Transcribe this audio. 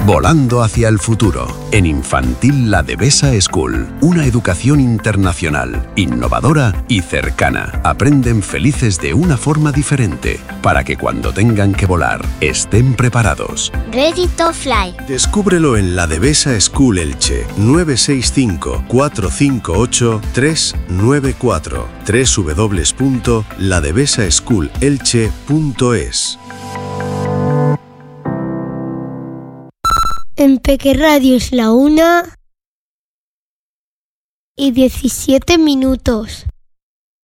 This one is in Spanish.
Volando hacia el futuro. En Infantil La Devesa School. Una educación internacional, innovadora y cercana. Aprenden felices de una forma diferente, para que cuando tengan que volar, estén preparados. Ready to fly. Descúbrelo en La Devesa School Elche. 965-458-394. www.ladevesaschoolelche.es. En Peque Radio es la 1:17.